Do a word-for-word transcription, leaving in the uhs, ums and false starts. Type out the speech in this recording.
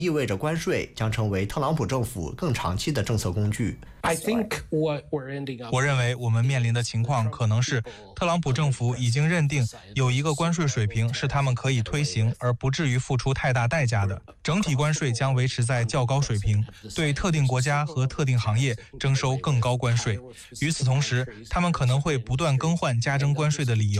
意味着关税将成为特朗普政府更长期的政策工具。 I think what we're ending up 我认为我们面临的情况可能是，特朗普政府已经认定有一个关税水平是他们可以推行而不至于付出太大代价的，整体关税将维持在较高水平，对特定国家和特定行业征收更高关税。与此同时，他们可能会不断更换加征关税的理由。